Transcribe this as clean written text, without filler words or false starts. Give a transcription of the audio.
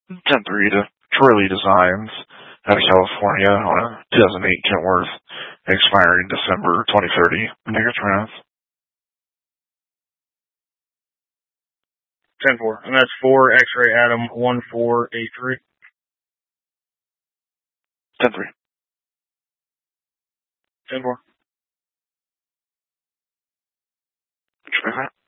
10-3 to Troy Lee Designs out of California on a 2008 Kentworth expiring December 2030 Megatrans. 10-4, and that's for X-Ray Adam 1483. 10-3. 10-4. What you